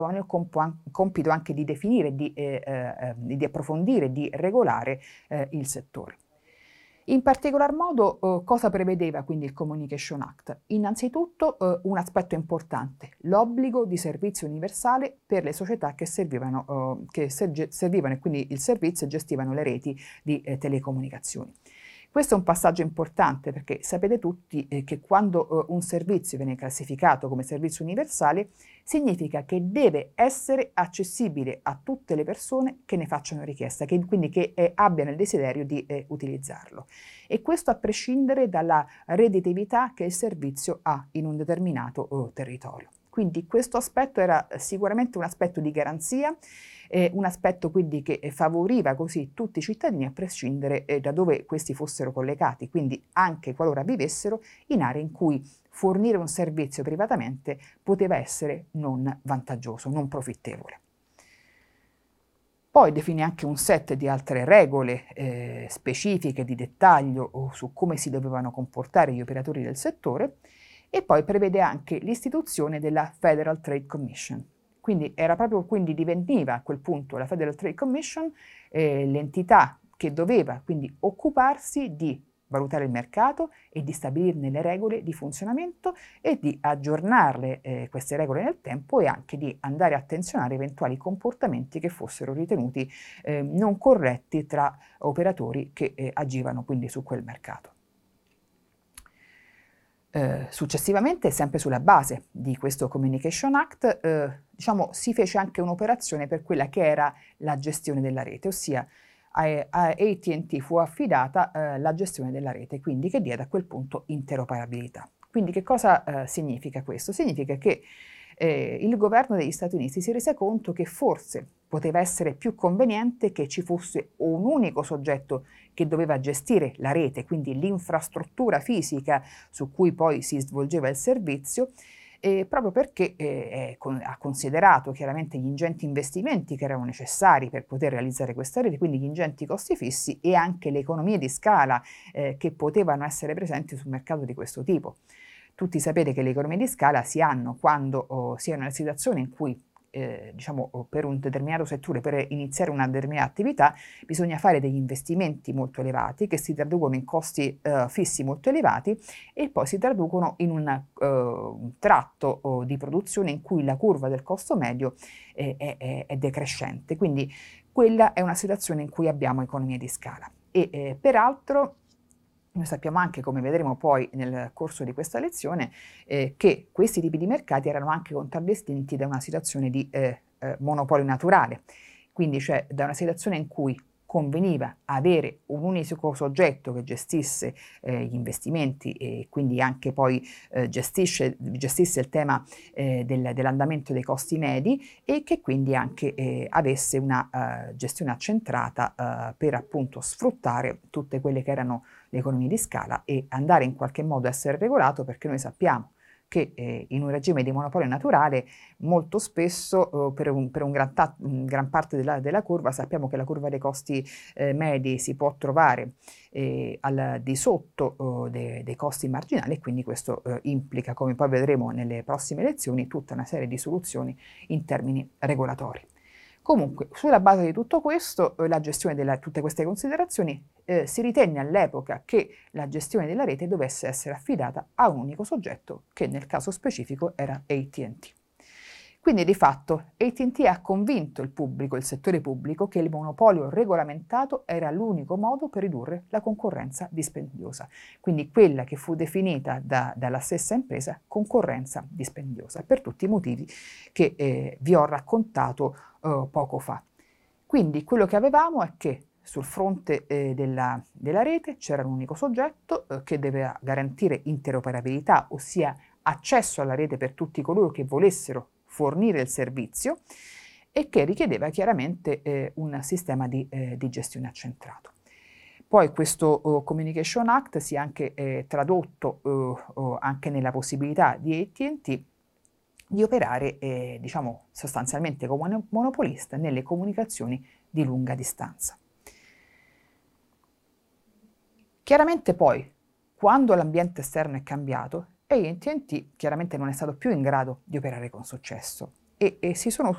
hanno il compito anche di definire, di approfondire, di regolare il settore. In particolar modo, cosa prevedeva quindi il Communication Act? Innanzitutto un aspetto importante, l'obbligo di servizio universale per le società che servivano e quindi il servizio e gestivano le reti di telecomunicazioni. Questo è un passaggio importante perché sapete tutti che quando un servizio viene classificato come servizio universale significa che deve essere accessibile a tutte le persone che ne facciano richiesta, quindi che abbiano il desiderio di utilizzarlo. E questo a prescindere dalla redditività che il servizio ha in un determinato territorio. Quindi questo aspetto era sicuramente un aspetto di garanzia, un aspetto quindi che favoriva così tutti i cittadini a prescindere da dove questi fossero collegati, quindi anche qualora vivessero in aree in cui fornire un servizio privatamente poteva essere non vantaggioso, non profittevole. Poi definì anche un set di altre regole specifiche di dettaglio su come si dovevano comportare gli operatori del settore e poi prevede anche l'istituzione della Federal Trade Commission. Quindi diveniva a quel punto la Federal Trade Commission l'entità che doveva quindi occuparsi di valutare il mercato e di stabilirne le regole di funzionamento e di aggiornarle queste regole nel tempo e anche di andare a attenzionare eventuali comportamenti che fossero ritenuti non corretti tra operatori che agivano quindi su quel mercato. Successivamente, sempre sulla base di questo Communication Act, si fece anche un'operazione per quella che era la gestione della rete, ossia a AT&T fu affidata la gestione della rete, quindi che diede a quel punto interoperabilità. Quindi che cosa significa questo? Significa che il governo degli Stati Uniti si rese conto che forse poteva essere più conveniente che ci fosse un unico soggetto che doveva gestire la rete, quindi l'infrastruttura fisica su cui poi si svolgeva il servizio, proprio perché ha considerato chiaramente gli ingenti investimenti che erano necessari per poter realizzare questa rete, quindi gli ingenti costi fissi e anche le economie di scala che potevano essere presenti sul mercato di questo tipo. Tutti sapete che le economie di scala si hanno quando si è in una situazione in cui per un determinato settore, per iniziare una determinata attività, bisogna fare degli investimenti molto elevati che si traducono in costi fissi molto elevati e poi si traducono in un tratto di produzione in cui la curva del costo medio è decrescente. Quindi quella è una situazione in cui abbiamo economie di scala. E peraltro noi sappiamo anche, come vedremo poi nel corso di questa lezione, che questi tipi di mercati erano anche contraddistinti da una situazione di monopolio naturale, quindi cioè da una situazione in cui conveniva avere un unico soggetto che gestisse gli investimenti e quindi anche poi gestisse il tema dell'andamento dei costi medi e che quindi anche avesse una gestione accentrata per appunto sfruttare tutte quelle che erano le economie di scala e andare in qualche modo a essere regolato, perché noi sappiamo che in un regime di monopolio naturale molto spesso per gran parte della curva sappiamo che la curva dei costi medi si può trovare al di sotto dei costi marginali e quindi questo implica, come poi vedremo nelle prossime lezioni, tutta una serie di soluzioni in termini regolatori. Comunque, sulla base di tutto questo, la gestione di tutte queste considerazioni, si ritenne all'epoca che la gestione della rete dovesse essere affidata a un unico soggetto, che nel caso specifico era AT&T. Quindi di fatto AT&T ha convinto il settore pubblico, che il monopolio regolamentato era l'unico modo per ridurre la concorrenza dispendiosa, quindi quella che fu definita dalla stessa impresa concorrenza dispendiosa, per tutti i motivi che vi ho raccontato poco fa. Quindi quello che avevamo è che sul fronte della rete c'era un unico soggetto che doveva garantire interoperabilità, ossia accesso alla rete per tutti coloro che volessero fornire il servizio e che richiedeva chiaramente un sistema di gestione accentrato. Poi questo Communication Act si è anche tradotto anche nella possibilità di AT&T di operare sostanzialmente come monopolista nelle comunicazioni di lunga distanza. Chiaramente poi, quando l'ambiente esterno è cambiato, AT&T chiaramente non è stato più in grado di operare con successo e si sono